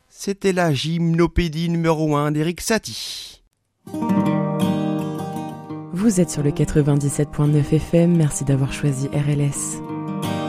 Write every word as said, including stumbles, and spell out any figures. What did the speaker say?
C'était la gymnopédie numéro un d'Éric Satie. Vous êtes sur le quatre-vingt-dix-sept virgule neuf F M, merci d'avoir choisi R L S.